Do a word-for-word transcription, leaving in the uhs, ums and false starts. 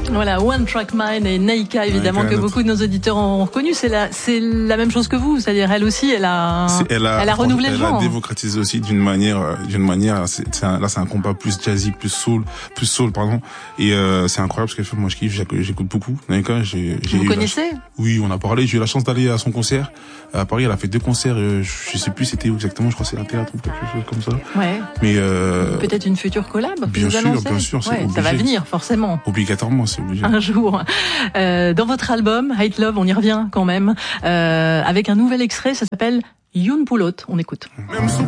Voilà, One Track Mind et Naïka, évidemment, Naïka, que notre... beaucoup de nos auditeurs ont reconnu. C'est la, c'est la même chose que vous. C'est-à-dire, elle aussi, elle a, elle a, elle a renouvelé elle le genre. Elle a démocratisé aussi d'une manière, d'une manière, c'est, c'est un, là, c'est un compas plus jazzy, plus soul, plus soul, pardon. Et, euh, c'est incroyable ce qu'elle fait. Moi, je kiffe, j'écoute beaucoup. Naïka, j'ai, j'ai Vous eu connaissez? La... Oui, on a parlé. J'ai eu la chance d'aller à son concert. À Paris, elle a fait deux concerts. Je sais plus c'était où exactement. Je crois que c'est un théâtre ou quelque chose comme ça. Ouais. Mais, euh... peut-être une future collab. Bien sûr, annoncez. bien sûr. C'est ouais, obligé. ça va venir, forcément. Obligatoirement, c'est obligé. Un jour. Euh, dans votre album, Hate Love, on y revient quand même, euh, avec un nouvel extrait, ça s'appelle Youn Poulot. On écoute. Même sous